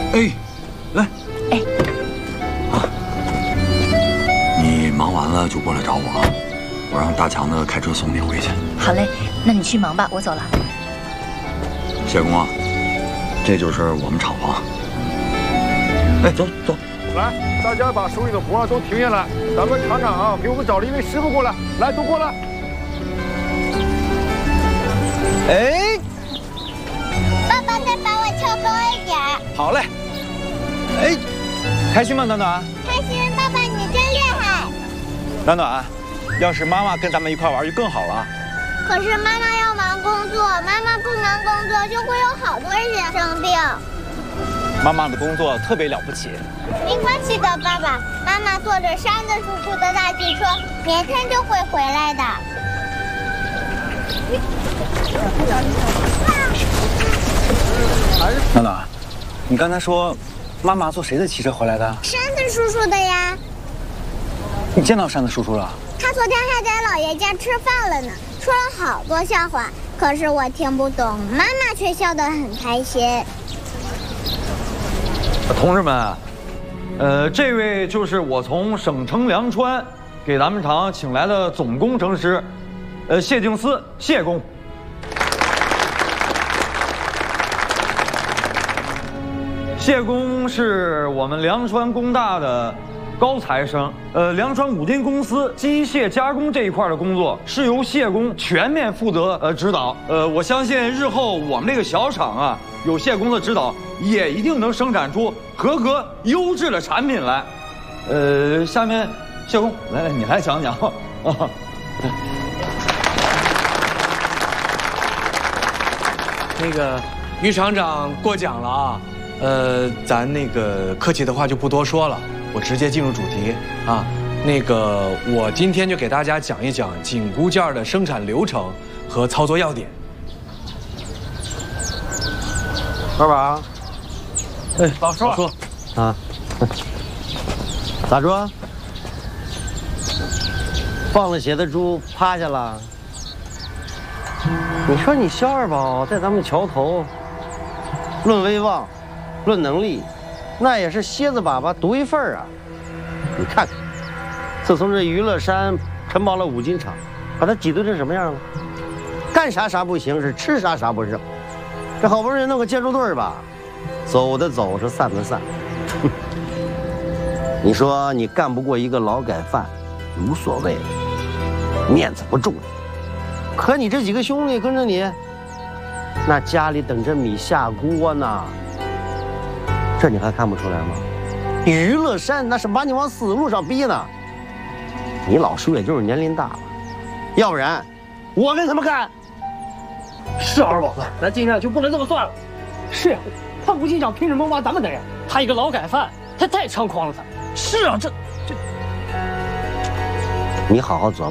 哎，来， 哎， 啊，你忙完了就过来找我啊，我让大强的开车送你回去。 好嘞，那你去忙吧，我走了。 谢工啊，这就是我们厂房。哎，走走。 来，大家把手里的活都停下来，咱们厂长啊，给我们找了一位师傅过来，来，都过来。 哎， 爸爸再把我跳高一点。 好嘞。哎，开心吗，暖暖？ 开心，爸爸你真厉害。 暖暖，要是妈妈跟咱们一块玩就更好了。 可是妈妈要忙工作，妈妈不能工作，就会有好多人生病。 妈妈的工作特别了不起。 没关系的，爸爸，妈妈坐着山子叔叔的大汽车，明天就会回来的。 暖暖，你刚才说妈妈坐谁的汽车回来的？ 山子叔叔的呀。 你见到山子叔叔了？ 他昨天还在姥爷家吃饭了呢，说了好多笑话，可是我听不懂，妈妈却笑得很开心。 同志们。 这位就是我从省城粮川给咱们厂请来的总工程师，谢敬思，谢工。谢工是我们粮川工大的高材生，粮川五金公司机械加工这一块的工作是由谢工全面负责指导。我相信日后我们这个小厂啊，有谢工的指导，也一定能生产出合格优质的产品来。下面谢工，来，你来讲讲啊。 那个于厂长过奖了啊，咱那个客气的话就不多说了，我直接进入主题啊。那个我今天就给大家讲一讲紧箍件的生产流程和操作要点。 老板， 哎，老叔啊，咋着？放了血的猪趴下了。你说你肖二宝在咱们桥头，论威望，论能力，那也是蝎子粑粑独一份啊！你看看，自从这娱乐山承包了五金厂，把他挤兑成什么样了？干啥啥不行，是吃啥啥不剩。这好不容易弄个建筑队吧，走的走，是散的散。你说你干不过一个劳改犯，无所谓，面子不重要。可你这几个兄弟跟着你，那家里等着米下锅呢，这你还看不出来吗？娱乐山那是把你往死路上逼呢。你老叔也就是年龄大了，要不然我跟他们干。 是二宝子，咱今天就不能这么算了。是呀，他吴金长凭什么挖咱们的人？他一个劳改犯，他太猖狂了他。是啊，这。你好好琢磨。